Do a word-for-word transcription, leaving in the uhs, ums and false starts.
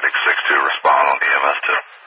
paramedic six two respond on E M S two.